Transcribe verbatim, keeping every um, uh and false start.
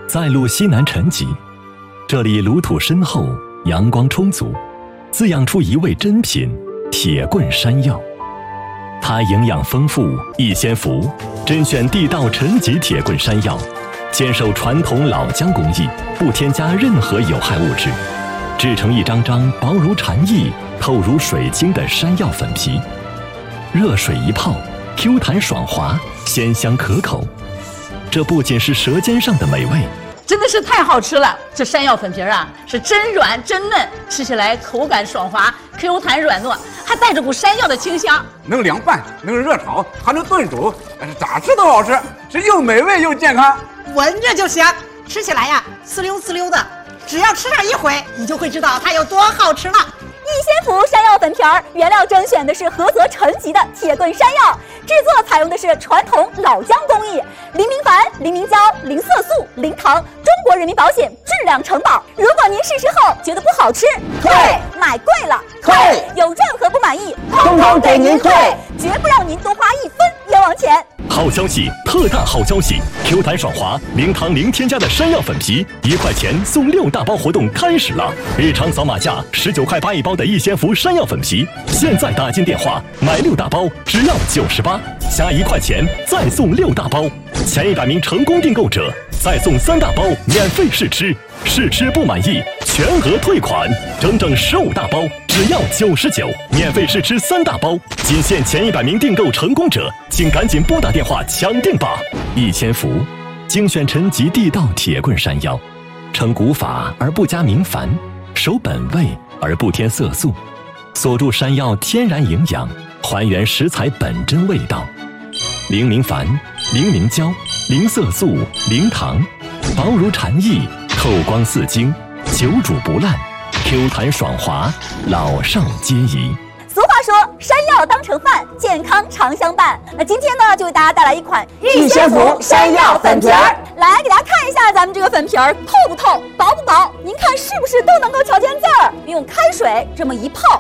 在路西南陈集，这里炉土深厚，阳光充足，滋养出一味珍品铁棍山药。它营养丰富，益仙福，甄选地道陈集铁棍山药，坚守传统老姜工艺，不添加任何有害物质，制成一张张薄如蝉翼、透如水晶的山药粉皮。热水一泡， Q 弹爽滑，鲜香可口。这不仅是舌尖上的美味， 真的是太好吃了！这山药粉皮啊，是真软真嫩，吃起来口感爽滑 ，Q 弹软糯，还带着股山药的清香。 能凉拌，能热炒，还能炖煮，咋吃都好吃，是又美味又健康。 闻着就香，吃起来呀，呲溜呲溜的。只要吃上一回，你就会知道它有多好吃了。 益仙福山药粉皮儿原料甄选的是菏泽陈集的铁棍山药，制作采用的是传统老姜工艺，零明矾、零明胶、零色素、零糖，中国人民保险质量承保。如果您试吃后觉得不好吃，退；买贵了， 退； 有任何不满意， 通通给您退， 绝不让您多花一分冤枉钱。 好消息，特大好消息 ！Q 弹爽滑、零糖零添加的山药粉皮，一块钱送六大包活动开始了！日常扫码价十九块八一包的益仙福山药粉皮，现在打进电话买六大包只要九十八，加一块钱再送六大包，前一百名成功订购者再送三大包免费试吃，试吃不满意全额退款，整整十五大包只要九十九，免费试吃三大包，仅限前一百名订购成功者，请赶紧拨打电话抢订吧！益仙福，精选陈集地道铁棍山药，成古法而不加明矾，守本味而不添色素，锁住山药天然营养，还原食材本真味道。零明矾、零明胶、零色素、零糖，薄如蝉翼，透光似晶，久煮不烂， Q 弹爽滑，老少皆宜。 俗话说，山药当成饭，健康常相伴。那今天呢，就为大家带来一款益仙福山药粉皮儿。 来给大家看一下咱们这个粉皮儿透不透，薄不薄？您看是不是都能够瞧见字儿？用开水这么一泡，